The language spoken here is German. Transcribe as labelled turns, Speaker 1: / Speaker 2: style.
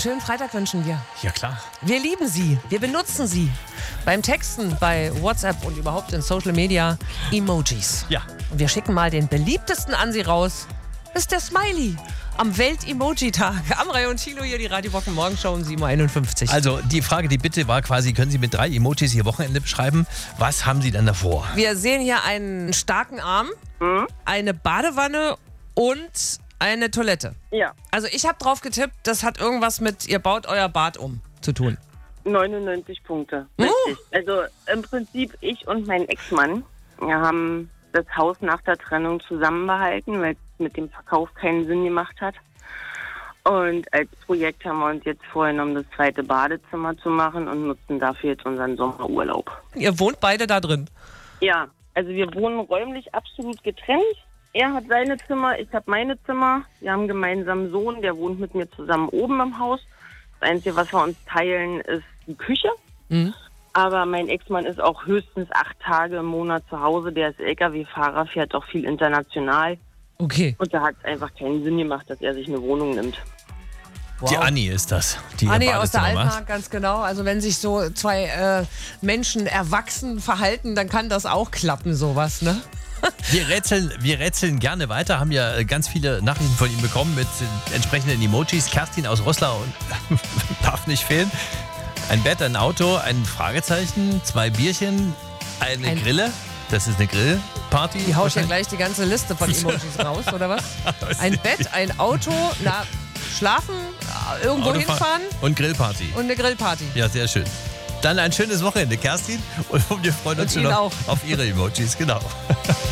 Speaker 1: schönen Freitag wünschen wir.
Speaker 2: Ja, klar.
Speaker 1: Wir lieben sie. Wir benutzen sie. Beim Texten, bei WhatsApp und überhaupt in Social Media Emojis.
Speaker 2: Ja.
Speaker 1: Und wir schicken mal den beliebtesten an sie raus. Das ist der Smiley. Am Welt-Emoji-Tag. Amrei und Thilo hier, die Radio Wochen Morgenshow um 7.51 Uhr.
Speaker 2: Also die Frage, die Bitte war quasi, können Sie mit 3 Emojis Ihr Wochenende beschreiben? Was haben Sie dann davor?
Speaker 1: Wir sehen hier einen starken Arm, eine Badewanne und eine Toilette.
Speaker 3: Ja,
Speaker 1: Also ich habe drauf getippt, das hat irgendwas mit ihr baut euer Bad um zu tun.
Speaker 3: 99 Punkte. Richtig. Also im Prinzip ich und mein Ex-Mann, wir haben das Haus nach der Trennung zusammenbehalten, weil es mit dem Verkauf keinen Sinn gemacht hat. Und als Projekt haben wir uns jetzt vorgenommen, das zweite Badezimmer zu machen und nutzen dafür jetzt unseren Sommerurlaub.
Speaker 1: Ihr wohnt beide da drin.
Speaker 3: Ja, also wir wohnen räumlich absolut getrennt. Er hat seine Zimmer, ich habe meine Zimmer. Wir haben einen gemeinsamen Sohn, der wohnt mit mir zusammen oben im Haus. Das Einzige, was wir uns teilen, ist die Küche. Aber mein Ex-Mann ist auch höchstens 8 Tage im Monat zu Hause. Der ist LKW-Fahrer, fährt auch viel international.
Speaker 1: Okay.
Speaker 3: Und da hat es einfach keinen Sinn gemacht, dass er sich eine Wohnung nimmt.
Speaker 2: Die Anni ist das. Die ihr
Speaker 1: Anni aus der
Speaker 2: Badezimmer macht.
Speaker 1: Altmark, ganz genau. Also wenn sich so zwei Menschen erwachsen verhalten, dann kann das auch klappen, sowas, ne?
Speaker 2: Wir rätseln gerne weiter, haben ja ganz viele Nachrichten von ihm bekommen mit entsprechenden Emojis. Kerstin aus Roßlau darf nicht fehlen. Ein Bett, ein Auto, ein Fragezeichen, 2 Bierchen, eine Grille. Das ist eine Grillparty.
Speaker 1: Die haut ja gleich die ganze Liste von Emojis raus, oder was? Ein Bett, ein Auto, schlafen, irgendwo
Speaker 2: Autofahren
Speaker 1: hinfahren
Speaker 2: und Grillparty.
Speaker 1: und eine Grillparty.
Speaker 2: Ja, sehr schön. Dann ein schönes Wochenende, Kerstin. Und wir freuen uns
Speaker 1: Und
Speaker 2: schon
Speaker 1: Ihnen
Speaker 2: noch
Speaker 1: auch.
Speaker 2: auf Ihre Emojis. Genau.